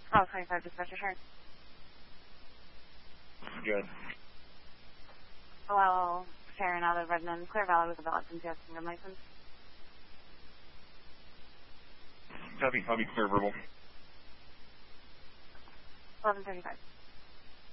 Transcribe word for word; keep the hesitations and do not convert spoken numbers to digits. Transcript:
Oh, twenty-five dispatcher, sure. Good. Hello, Sharon out of Redmond, Clear Valley with a valid Penn gun license. Copy, I'll be clear verbal. eleven thirty-five.